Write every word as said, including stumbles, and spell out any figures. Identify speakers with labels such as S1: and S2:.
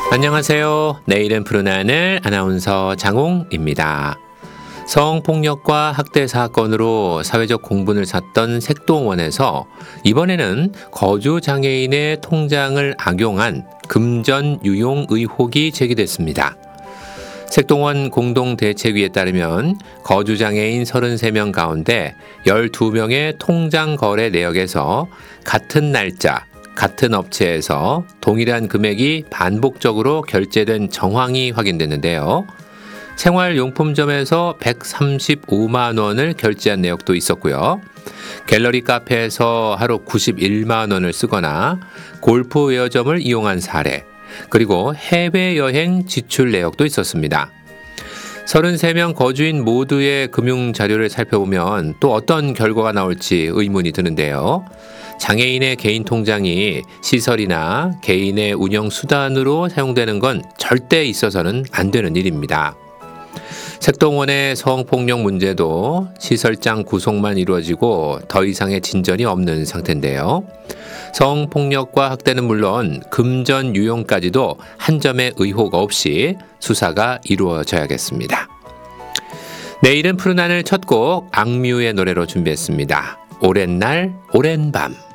S1: 안녕하세요. 내일은 푸른 하늘 아나운서 장홍입니다. 성폭력과 학대 사건으로 사회적 공분을 샀던 색동원에서 이번에는 거주장애인의 통장을 악용한 금전 유용 의혹이 제기됐습니다. 색동원 공동대책위에 따르면 거주장애인 서른세 명 가운데 열두 명의 통장 거래 내역에서 같은 날짜, 같은 업체에서 동일한 금액이 반복적으로 결제된 정황이 확인됐는데요. 생활용품점에서 백삼십오만 원을 결제한 내역도 있었고요. 갤러리 카페에서 하루 구십일만 원을 쓰거나 골프웨어점을 이용한 사례, 그리고 해외여행 지출 내역도 있었습니다. 서른세 명 거주인 모두의 금융 자료를 살펴보면 또 어떤 결과가 나올지 의문이 드는데요. 장애인의 개인 통장이 시설이나 개인의 운영 수단으로 사용되는 건 절대 있어서는 안 되는 일입니다. 색동원의 성폭력 문제도 시설장 구속만 이루어지고 더 이상의 진전이 없는 상태인데요. 성폭력과 학대는 물론 금전 유용까지도 한 점의 의혹 없이 수사가 이루어져야겠습니다. 내일은 푸른 하늘 첫 곡 악뮤의 노래로 준비했습니다. 오랜 날 오랜 밤.